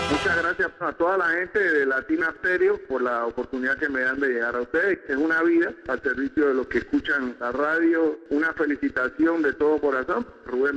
Muchas gracias a toda la gente de Latina Stereo por la oportunidad que me dan de llegar a ustedes. Es una vida al servicio de los que escuchan la radio. Una felicitación de todo corazón. Rubén